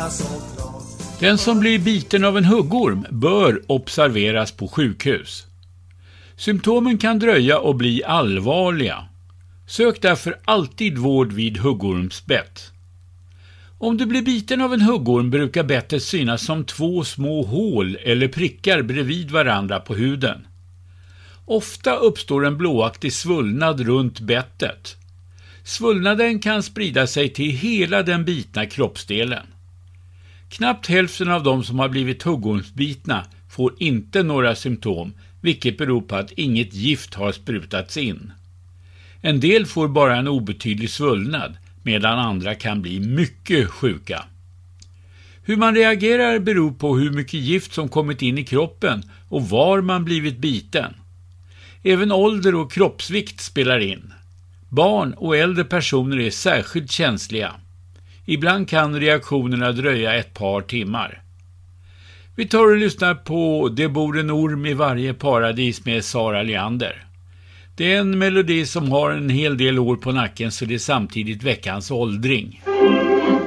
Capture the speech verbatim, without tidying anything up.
Den som blir biten av en huggorm bör observeras på sjukhus. Symptomen kan dröja och bli allvarliga. Sök därför alltid vård vid huggormsbett. Om du blir biten av en huggorm brukar bettet synas som två små hål eller prickar bredvid varandra på huden. Ofta uppstår en blåaktig svullnad runt bettet. Svullnaden kan sprida sig till hela den bitna kroppsdelen. Knappt hälften av de som har blivit huggormsbitna får inte några symptom, vilket beror på att inget gift har sprutats in. En del får bara en obetydlig svullnad, medan andra kan bli mycket sjuka. Hur man reagerar beror på hur mycket gift som kommit in i kroppen och var man blivit biten. Även ålder och kroppsvikt spelar in. Barn och äldre personer är särskilt känsliga. Ibland kan reaktionerna dröja ett par timmar. Vi tar och lyssnar på Det bor en orm i varje paradis med Sara Leander. Det är en melodi som har en hel del år på nacken, så det är samtidigt veckans åldring.